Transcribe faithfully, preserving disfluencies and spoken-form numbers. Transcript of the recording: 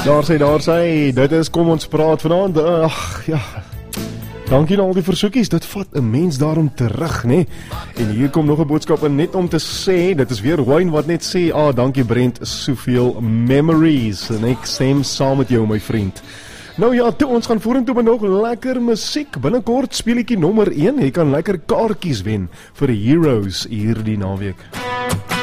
Daar sê, daar sê, dit is Kom Ons Praat vanaand. Ag, ja. Dankie aan al die versoekies, dit vat 'n mens daarom terug, né? En hier kom nog 'n boodskap in net om te sê, dit is weer Wayne wat net sê, ah, dankie Brent, soveel memories. En ek stem saam met jou, my vriend. Nou ja, toe, ons gaan vorentoe met nog lekker musiek. Binnekort speletjie nommer een, jy kan lekker kaartjies wen vir Heroes hier die naweek.